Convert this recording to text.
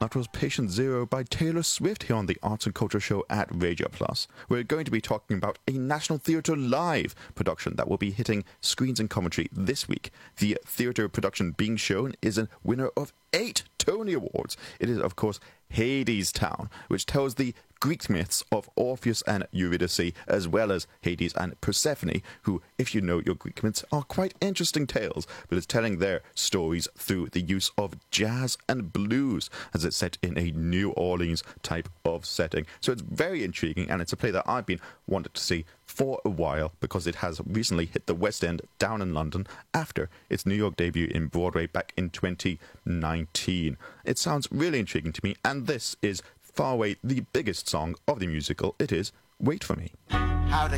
That was Patient Zero by Taylor Swift here on the Arts and Culture Show at Radio Plus. We're going to be talking about a National Theatre Live production that will be hitting screens in Coventry this week. The theatre production being shown is a winner of 8 Tony Awards. It is, of course, Hadestown, which tells the Greek myths of Orpheus and Eurydice, as well as Hades and Persephone, who, if you know your Greek myths, are quite interesting tales, but it's telling their stories through the use of jazz and blues, as it's set in a New Orleans type of setting. So it's very intriguing, and it's a play that I've been wanted to see for a while, because it has recently hit the West End down in London after its New York debut in Broadway back in 2019. It sounds really intriguing to me, and this is far away the biggest song of the musical. It is Wait For Me.